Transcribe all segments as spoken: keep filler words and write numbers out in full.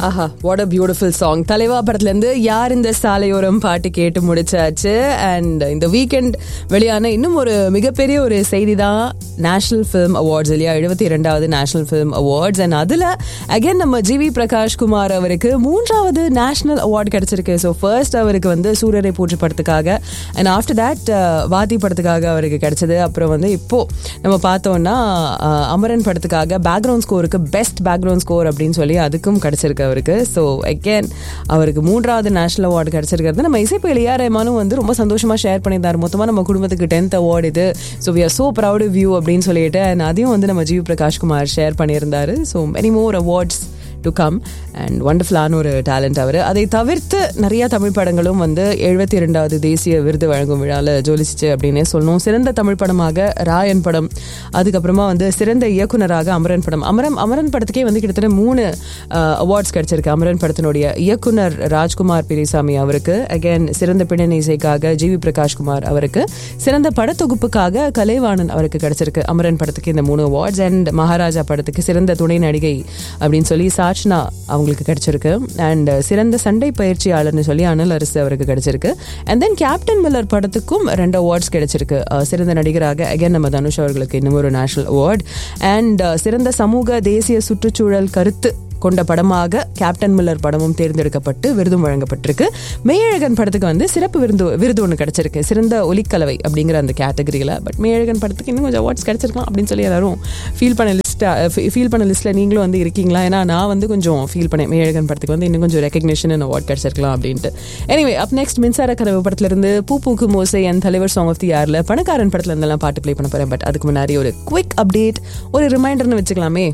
Aha, what a beautiful song. தலைவா படத்துல இருந்து யார் இந்த சாலையோரம் பாட்டு கேட்டு முடிச்சாச்சு. அண்ட் இந்த வீக்கெண்ட் வெளியான இன்னும் ஒரு மிகப்பெரிய ஒரு செய்தி தான் நேஷனல் ஃபிலிம் அவார்ட்ஸ் இல்லையா, எழுபத்தி இரண்டாவது நேஷனல் ஃபிலிம் அவார்ட்ஸ். அண்ட் அதுல அகைன் நம்ம ஜிவி பிரகாஷ் குமார் அவருக்கு மூன்றாவது நேஷனல் அவார்டு கிடைச்சிருக்கு. ஸோ ஃபர்ஸ்ட் அவருக்கு வந்து சூரியரை போற்று படத்துக்காக, அண்ட் ஆஃப்டர் தேட் வாதி படத்துக்காக அவருக்கு கிடைச்சது. அப்புறம் வந்து இப்போ நம்ம பார்த்தோம்னா அமரன் படத்துக்காக பேக்ரவுண்ட் ஸ்கோருக்கு பெஸ்ட் பேக்ரவுண்ட் ஸ்கோர் அப்படின்னு சொல்லி அதுக்கும் கிடைச்சிருக்கு அவருக்கு. ஸோ அகேன் அவருக்கு மூன்றாவது நேஷனல் அவார்டு கிடைச்சிருக்கிறது. நம்ம இசைப்பு ஏஆர் ரஹ்மானும் வந்து ரொம்ப சந்தோஷமா ஷேர் பண்ணியிருந்தார். மொத்தமாக நம்ம குடும்பத்துக்கு டென்த் அவார்டு இது, so we are so proud of you அப்படின்னு சொல்லிட்டு. அண்ட் அதையும் வந்து நம்ம ஜிவி பிரகாஷ் குமார் ஷேர் பண்ணியிருந்தாரு. So many more awards to come and வண்டர்ஃபுல்லான ஒரு டேலண்ட் அவர். அதை தவிர்த்து நிறைய தமிழ் படங்களும் வந்து எழுபத்தி இரண்டாவது தேசிய விருது வழங்கும் விழாவில் ஜொலிச்சிச்சு அப்படின்னே சொல்லணும். சிறந்த தமிழ் படமாக ராயன் படம், அதுக்கப்புறமா வந்து சிறந்த இயக்குனராக அமரன் படம். அமரன் அமரன் படத்துக்கே வந்து கிட்டத்தட்ட மூணு அவார்ட்ஸ் கிடைச்சிருக்கு. அமரன் படத்தினுடைய இயக்குனர் ராஜ்குமார் பெரியசாமி அவருக்கு, அகேன் சிறந்த பின்னணி இசைக்காக ஜிவி பிரகாஷ் குமார் அவருக்கு, சிறந்த படத்தொகுப்புக்காக கலைவாணன் அவருக்கு கிடைச்சிருக்கு அமரன் படத்துக்கு இந்த மூணு அவார்ட்ஸ். அண்ட் மகாராஜா படத்துக்கு சிறந்த துணை நடிகை அப்படின்னு சொல்லி சாச்னா அவங்களுக்கு கிடைச்சிருக்கு. அண்ட் சிறந்த சண்டை பயிற்சியாளர்னு சொல்லி அனல் அரசு அவருக்கு கிடைச்சிருக்கு. அண்ட் தென் கேப்டன் மில்லர் படத்துக்கும் ரெண்டு அவார்ட்ஸ் கிடைச்சிருக்கு. சிறந்த நடிகராக அகைன் நம்ம தனுஷ் அவர்களுக்கு இன்னும் ஒரு நேஷனல் அவார்ட். அண்ட் சிறந்த சமூக தேசிய சுற்றுச்சூழல் கருத்து கொண்ட படமாக கேப்டன் மில்லர் படமும் தேர்ந்தெடுக்கப்பட்டு விருதும் வழங்கப்பட்டிருக்கு. மெய்யழகன் படத்துக்கு வந்து சிறப்பு விருது விருது ஒன்று கிடைச்சிருக்கு, சிறந்த ஒலிக்கலவை அப்படிங்கிற அந்த கேட்டகரியில். பட் மெய்யழகன் படத்துக்கு இன்னும் கொஞ்சம் அவார்ட்ஸ் கிடைச்சிருக்கலாம் அப்படின்னு சொல்லி எல்லாரும் ஃபீல் பண்ண லிஸ்ட்டா ஃபீல் பண்ண லிஸ்ட்டில் நீங்களும் வந்து இருக்கீங்களா? ஏன்னா நான் வந்து கொஞ்சம் ஃபீல் பண்ணேன், மெய்யழகன் படத்துக்கு வந்து இன்னும் கொஞ்சம் ரெகக்னிஷன் அண்ட் அவார்ட் கிடைச்சிருக்கலாம் அப்படின்ட்டு. எனிவே, அப் நெக்ஸ்ட் மின்சார கனவு படத்திலிருந்து பூ பூக்கு மோசை என் தலைவர் சாங் ஆஃப் தி இயர்ல பணக்காரன் படத்துல இருந்தெல்லாம் பாட்டு ப்ளே பண்ண போறேன். பட் அதுக்கு முன்னாடி ஒரு குவிக் அப்டேட், ஒரு ரிமைண்டர்னு வச்சுக்கலாமே.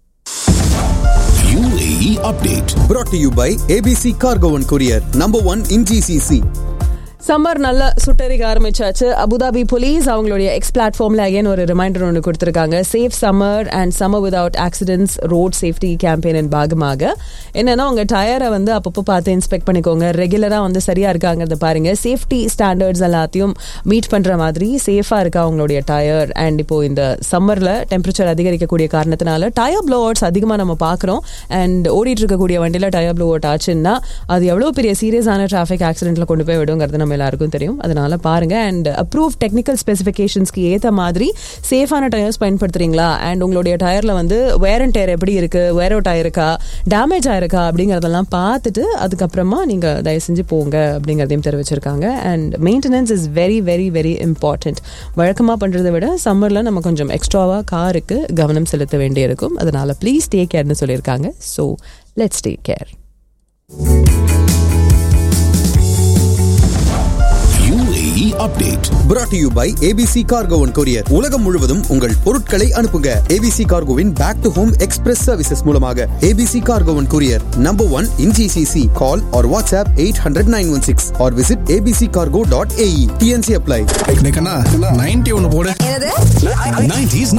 U A E update brought to you by A B C Cargo and Courier, number one in G C C. Summer நல்லா சுட்டரிக்க ஆரம்பிச்சாச்சு. அபுதாபி போலீஸ் அவங்களுடைய எக்ஸ் பிளாட்ஃபார்ம்ல அகைன் ஒரு ரிமைண்டர் ஒன்று கொடுத்திருக்காங்க. Safe summer and summer without accidents road safety campaign பாகமாக என்னன்னா, உங்க டயரை வந்து அப்பப்போ பார்த்து இன்ஸ்பெக்ட் பண்ணிக்கோங்க. ரெகுலரா வந்து சரியா இருக்காங்கிறத பாருங்க. சேஃப்டி ஸ்டாண்டர்ட்ஸ் எல்லாத்தையும் மீட் பண்ற மாதிரி சேஃபா இருக்கா உங்களுடைய டயர். அண்ட் இப்போ இந்த சம்மர்ல டெம்பரேச்சர் அதிகரிக்கக்கூடிய காரணத்தினால டயர் ப்ளோ அவுட்ஸ் அதிகமா நம்ம பாக்குறோம். அண்ட் ஓடிட்டு இருக்கக்கூடிய வண்டியில டயர் ப்ளோ அவுட் ஆச்சுன்னா அது எவ்வளவு பெரிய சீரியஸான டிராஃபிக் ஆக்சிடென்ட்ல கொண்டு போய் விடுங்கிறது நம்ம எல்லாருக்கும் தெரியும். அதனால பாருங்க. அண்ட் அப்ரூவ் டெக்னிக்கல் ஸ்பெசிஃபிகேஷன்ஸ்க்கு ஏற்ற மாதிரி சேஃபான டயர்ஸ் பயன்படுத்துறீங்களா, அண்ட் உங்களுடைய டயர்ல வந்து வேர் அண்ட் டயர் எப்படி இருக்கு, வேர் அவுட் ஆயிருக்கா, டேமேஜ் ஆயிருக்கா அப்படிங்கறதெல்லாம் பார்த்துட்டு அதுக்கப்புறமா நீங்க தயவு செஞ்சு போங்க அப்படிங்கறதையும் தெரிவிச்சிருக்காங்க. And maintenance is very very very important. வழக்கமா பண்றதை விட சம்மர்ல நம்ம கொஞ்சம் எக்ஸ்ட்ராவா காருக்கு கவனம் செலுத்த வேண்டியிருக்கும். அதனால ப்ளீஸ் டேக் கேர்னு சொல்லியிருக்காங்க. So let's take care. U A E update brought to you by A B C Cargo and Courier. உலகம் முழுவதும் உங்கள் பொருட்களை அனுப்புங்க. A B C Cargoவின் back to home express services மூலமாக. A B C Cargo and Courier, number one in G C C. Call or WhatsApp eight hundred nine one six or visit a b c cargo dot a e. T N C apply. ninety ஒன்னு போடு. என்னது? nineties